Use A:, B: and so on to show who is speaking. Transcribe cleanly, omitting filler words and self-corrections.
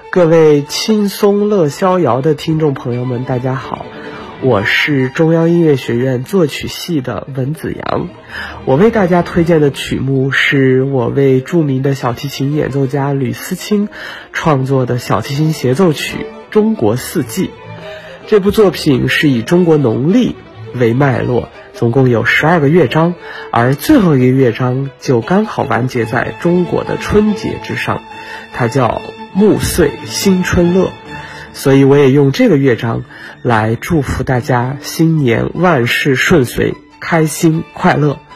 A: 各位轻松乐逍遥的听众朋友们，大家好，我是中央音乐学院作曲系的文子阳。我为大家推荐的曲目是我为著名的小提琴演奏家吕思清创作的小提琴协奏曲《中国四季》。这部作品是以中国农历为脉络，总共有12个乐章，而最后一个乐章就刚好完结在中国的春节之上，它叫暮岁新春乐。所以我也用这个乐章来祝福大家新年万事顺遂，开心快乐。